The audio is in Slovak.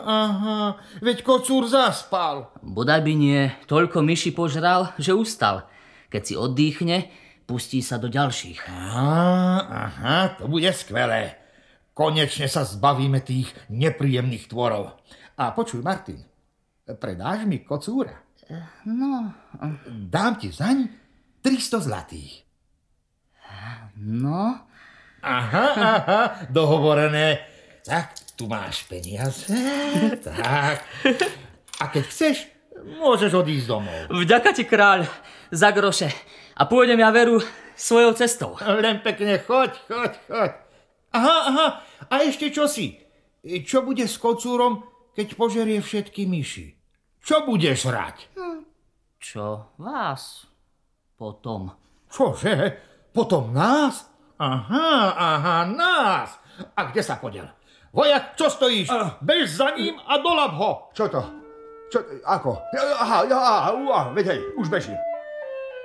aha, veď kocúr zaspal. Bodaj by nie, toľko myši požral, že ustal. Keď si oddychne, pustí sa do ďalších. Aha, to bude skvelé. Konečne sa zbavíme tých nepríjemných tvorov. A počuj, Martin, predáš mi kocúra? No... Dám ti zaň 300 zlatých. No... Aha, dohovorené. Tak, tu máš peniaze. Tak. A keď chceš, môžeš odísť domov. Vďaka ti, kráľ, za groše. A pôjdem ja veru svojou cestou. Len pekne choď. Aha, a ešte čosi. Čo bude s kocúrom, keď požerie všetky myši? Čo budeš hrať? Čo? Vás? Potom. Čože? Potom nás? Aha, nás. A kde sa podiel? Vojak, čo stojíš? Bež za ním a dolap ho. Čo to? Ako? Aha, veď hej, už bežím.